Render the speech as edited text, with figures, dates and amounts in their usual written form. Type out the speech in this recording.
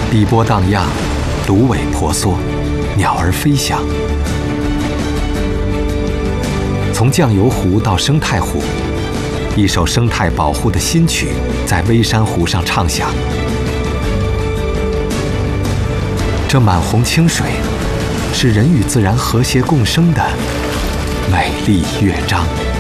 碧波荡漾，芦苇婆娑，鸟儿飞翔。从酱油湖到生态湖，一首生态保护的新曲在微山湖上唱响。这满洪清水，是人与自然和谐共生的美丽乐章。